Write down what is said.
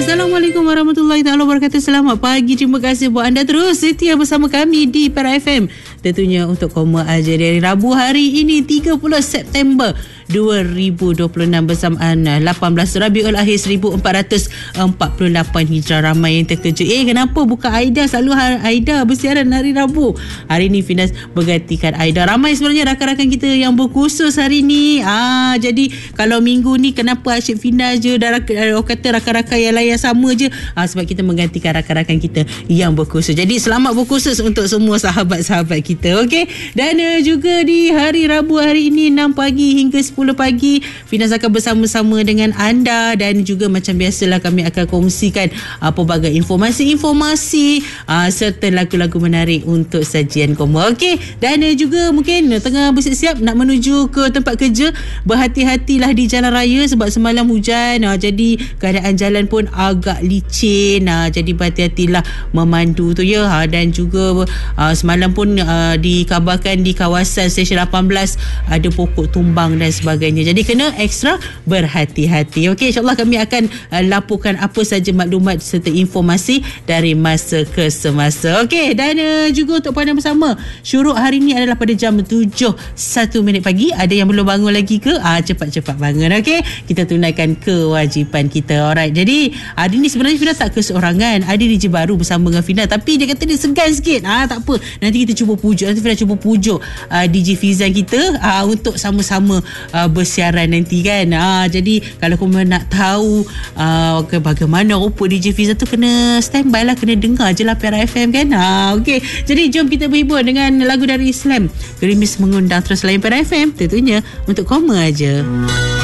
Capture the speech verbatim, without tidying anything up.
Assalamualaikum warahmatullahi taala wabarakatuh. Selamat pagi. Terima kasih buat anda terus setia bersama kami di Para F M. Tentunya untuk koma aja dari Rabu hari ini tiga puluh September dua ribu dua puluh enam bersamaan lapan belas Rabiul Akhir seribu empat ratus empat puluh lapan Hijrah. Ramai yang terkejut. Eh kenapa bukan Aida? Selalu Aida bersiaran hari Rabu. Hari ni Finas bergantikan Aida. Ramai sebenarnya rakan-rakan kita yang berkursus hari ni. Ah jadi kalau minggu ni kenapa asyik Finas je dan orang kata rakan-rakan yang lain yang sama je? Ah sebab kita menggantikan rakan-rakan kita yang berkursus. Jadi selamat berkursus untuk semua sahabat-sahabat kita. Okey. Dan uh, juga di hari Rabu hari ini enam pagi hingga sepuluh pagi Finas akan bersama-sama dengan anda dan juga macam biasalah kami akan kongsikan uh, pelbagai informasi-informasi uh, serta lagu-lagu menarik untuk sajian koma. Okey. Dan uh, juga mungkin uh, tengah bersiap-siap nak menuju ke tempat kerja, berhati-hatilah di jalan raya sebab semalam hujan. Uh, jadi keadaan jalan pun agak licin. Uh, jadi berhati-hatilah memandu tu ya. Uh, dan juga uh, semalam pun uh, dikabarkan di kawasan stesen lapan belas ada pokok tumbang dan sebagainya. Jadi kena ekstra berhati-hati. Okey, insyaAllah kami akan uh, laporkan apa saja maklumat serta informasi dari masa ke semasa. Okey, dan uh, juga untuk pandang bersama, syuruk hari ini adalah pada jam tujuh satu minit pagi. Ada yang belum bangun lagi ke? Ah, cepat-cepat bangun. Okey, kita tunaikan kewajipan kita. Alright, jadi hari ni sebenarnya Fina tak keseorangan. Ada D J baru bersama dengan Fina, tapi dia kata dia segan sikit. Ah, tak apa. Nanti kita cuba pujuk. Nanti Fina cuba pujuk uh, D J Fizan kita uh, untuk sama-sama uh, bersiaran nanti kan. Uh, jadi kalau korang nak tahu uh, okay, bagaimana rupa D J Fizan tu, kena standby lah, kena dengar je lah Para F M kan. Uh, okay. Jadi jom kita berhibur dengan lagu dari Islam. Gerimis mengundang terus layan Para F M tentunya untuk koma aja.